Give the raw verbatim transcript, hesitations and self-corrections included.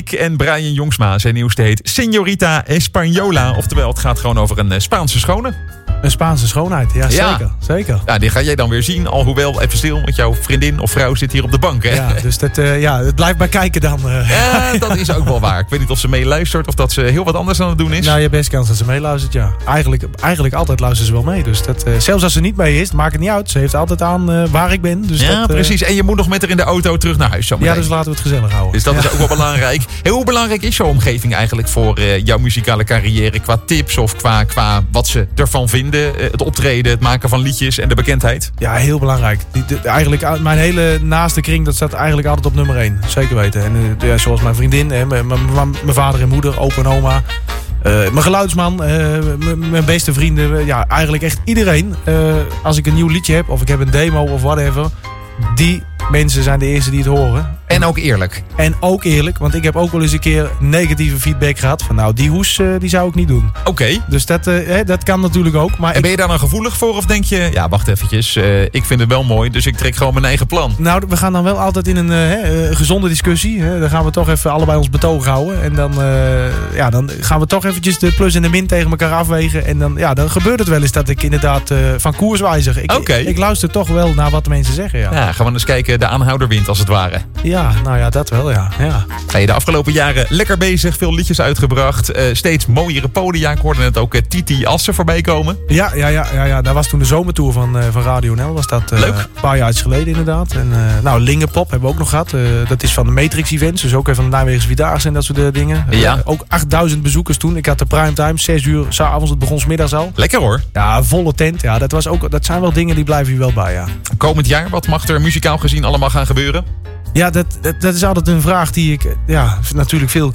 muziek en Brian Jongsma. Zijn nieuwste heet Señorita Española. Oftewel, het gaat gewoon over een Spaanse schone. Een Spaanse schoonheid, ja, Ja. zeker. zeker. Ja, die ga jij dan weer zien. Alhoewel, even stil, want jouw vriendin of vrouw zit hier op de bank, hè? Ja, dus dat, uh, ja, het blijft bij kijken dan. Uh. Ja, dat is ook wel waar. Ik weet niet of ze meeluistert of dat ze heel wat anders aan het doen is. Nou, je hebt best kans dat ze meeluistert, ja. Eigenlijk, eigenlijk altijd luistert ze wel mee. Dus dat, uh, zelfs als ze niet mee is, maakt het niet uit. Ze heeft altijd aan uh, waar ik ben. Dus ja, dat, uh, precies. En je moet nog met haar in de auto terug naar huis. Zometeen. Ja, dus laten we het gezellig houden. Dus dat ja. is ook wel belangrijk. Hey, hoe belangrijk is jouw omgeving eigenlijk voor uh, jouw muzikale carrière? Qua tips of qua, qua wat ze ervan vinden? Uh, het optreden, het maken van liedjes en de bekendheid? Ja, heel belangrijk. Die, de, eigenlijk, mijn hele naaste kring, dat staat eigenlijk altijd op nummer één. Zeker weten. En uh, ja, zoals mijn vriendin, hè, mijn, mijn, mijn vader en moeder, opa en oma. Uh, mijn geluidsman, uh, mijn, mijn beste vrienden. Ja, eigenlijk echt iedereen. Uh, als ik een nieuw liedje heb of ik heb een demo of whatever. Die mensen zijn de eerste die het horen. En ook eerlijk. En ook eerlijk, want ik heb ook wel eens een keer negatieve feedback gehad. Van nou, die hoes uh, die zou ik niet doen. Oké. Okay. Dus dat, uh, hè, dat kan natuurlijk ook. Maar en ben je daar dan gevoelig voor? Of denk je, ja wacht eventjes, uh, ik vind het wel mooi, dus ik trek gewoon mijn eigen plan. Nou, we gaan dan wel altijd in een uh, uh, gezonde discussie. Hè. Dan gaan we toch even allebei ons betoog houden. En dan, uh, ja, dan gaan we toch eventjes de plus en de min tegen elkaar afwegen. En dan, ja, dan gebeurt het wel eens dat ik inderdaad uh, van koers wijzig. Ik, okay. ik, ik luister toch wel naar wat de mensen zeggen. Ja, ja gaan we eens kijken, de aanhouder wint als het ware. Ja, nou ja, dat wel, ja. ja. Ga je de afgelopen jaren lekker bezig, veel liedjes uitgebraad, uh, steeds mooiere podia. Ik hoorde net ook uh, Titi Assen voorbij komen. Ja, ja, ja, ja, ja, dat was toen de zomertour van, uh, van Radio N L. Was dat uh, Leuk. Een paar jaar geleden inderdaad. En uh, nou, Lingenpop hebben we ook nog gehad. Uh, dat is van de Matrix Events, dus ook even van de Nijmeegse Vierdaagse en dat soort uh, dingen. Ja. Uh, ook achtduizend bezoekers toen. Ik had de primetime, zes uur 's avonds, het begon 's middags al. Lekker hoor. Ja, volle tent. Ja, dat, was ook, dat zijn wel dingen die blijven hier wel bij, ja. Komend jaar, wat mag er muzikaal gezien allemaal gaan gebeuren? Ja, dat, dat, dat is altijd een vraag die ik ja, natuurlijk veel